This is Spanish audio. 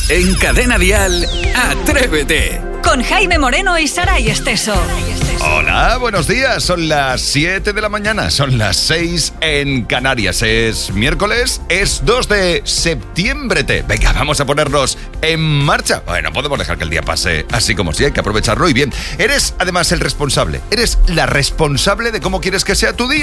En Cadena Dial, Atrévete. Con Jaime Moreno y Saray Esteso. Hola, buenos días. Son las 7 de la mañana, son las 6 en Canarias. Es miércoles, es 2 de septiembre. Venga, vamos a ponernos en marcha. Bueno, podemos dejar que el día pase así como si hay que aprovecharlo y bien. Eres además el responsable, eres la responsable de cómo quieres que sea tu día.